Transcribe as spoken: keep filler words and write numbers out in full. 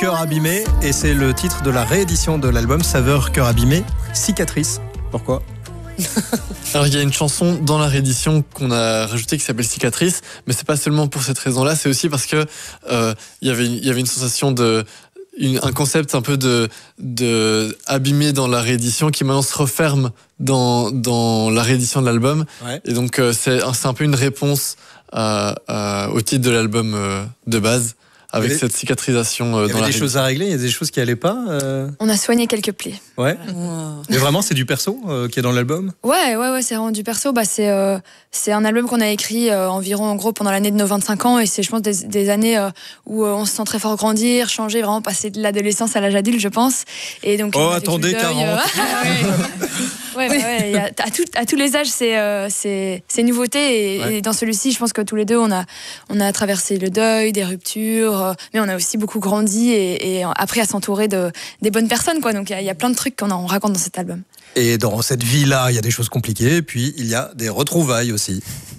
Cœur abîmé, et c'est le titre de la réédition de l'album Saveur Cœur abîmé, Cicatrice. Pourquoi ? Alors il y a une chanson dans la réédition qu'on a rajoutée qui s'appelle Cicatrice, mais c'est pas seulement pour cette raison-là, c'est aussi parce que euh, il y avait une, il y avait une sensation de une, un concept un peu de de abîmé dans la réédition qui maintenant se referme dans dans la réédition de l'album. Ouais. Et donc euh, c'est c'est un peu une réponse à, à, au titre de l'album euh, de base. Avec cette cicatrisation euh, dans la. Il y avait des choses à régler, il y a des choses qui allaient pas. Euh... On a soigné quelques plaies. Ouais. Wow. Mais vraiment, c'est du perso euh, qui est dans l'album. Ouais, ouais, ouais, c'est vraiment du perso. Bah, c'est euh, c'est un album qu'on a écrit euh, environ, en gros, pendant l'année de nos vingt-cinq ans, et c'est, je pense, des, des années euh, où euh, on se sent très fort grandir, changer, vraiment passer de l'adolescence à l'âge adulte, je pense. Et donc. Oh, attendez, quarante. Euh... ouais, bah, ouais. À, à, tout, à tous les âges, c'est euh, c'est c'est nouveauté, et, ouais. et dans celui-ci, je pense que tous les deux, on a on a traversé le deuil, des ruptures. Mais on a aussi beaucoup grandi et, et appris à s'entourer de, des bonnes personnes, quoi. Donc il y, y a plein de trucs qu'on en raconte dans cet album. Et dans cette vie-là, il y a des choses compliquées, et puis il y a des retrouvailles aussi.